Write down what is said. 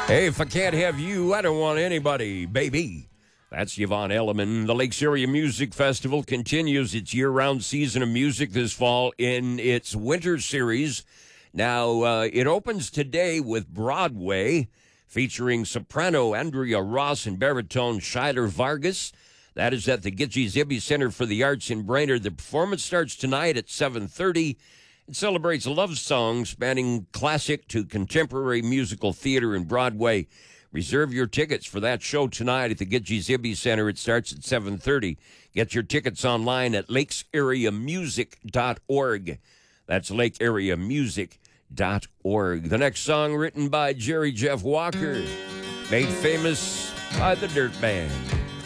Hey, if I can't have you, I don't want anybody, baby. That's Yvonne Elliman. The Lakes Area Music Festival continues its year-round season of music this fall in its winter series. Now, it opens today with Broadway, featuring soprano Andrea Ross and baritone Schuyler Vargas. That is at the Gitche Zibby Center for the Arts in Brainerd. The performance starts tonight at 7:30. It celebrates love songs spanning classic to contemporary musical theater and Broadway. Reserve your tickets for that show tonight at the Gitche Zibby Center. It starts at 7:30. Get your tickets online at lakesareamusic.org. That's lakeareamusic.org. The next song written by Jerry Jeff Walker, made famous by the Dirt Band.